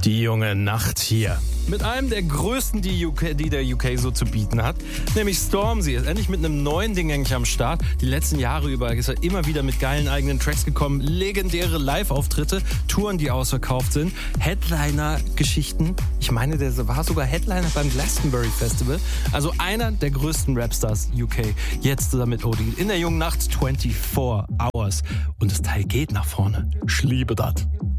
Die junge Nacht hier. Mit einem der größten, die der UK so zu bieten hat. Nämlich Stormzy ist endlich mit einem neuen Ding eigentlich am Start. Die letzten Jahre über ist er immer wieder mit geilen eigenen Tracks gekommen. Legendäre Live-Auftritte, Touren, die ausverkauft sind. Headliner-Geschichten. Ich meine, der war sogar Headliner beim Glastonbury Festival. Also einer der größten Rapstars UK. Jetzt zusammen mit OD. In der jungen Nacht 24 Hours. Und das Teil geht nach vorne. Ich liebe das.